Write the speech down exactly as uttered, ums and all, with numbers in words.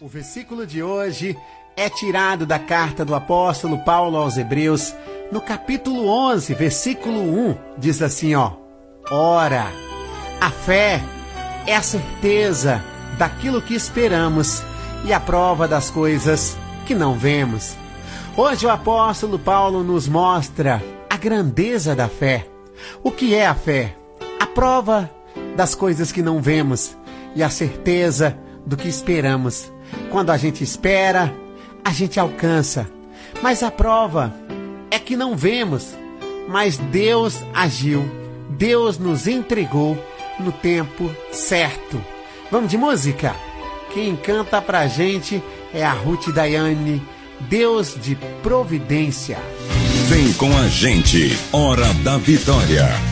O versículo de hoje é tirado da carta do apóstolo Paulo aos Hebreus, no capítulo onze, versículo um, diz assim, ó: Ora, a fé é a certeza daquilo que esperamos e a prova das coisas que não vemos. Hoje o apóstolo Paulo nos mostra a grandeza da fé. O que é a fé? A prova das coisas que não vemos e a certeza do que esperamos. Quando a gente espera, a gente alcança. Mas a prova é que não vemos, mas Deus agiu. Deus nos entregou no tempo certo. Vamos de música? Quem canta pra gente é a Ruth Daiane, Deus de Providência. Vem com a gente, Hora da Vitória.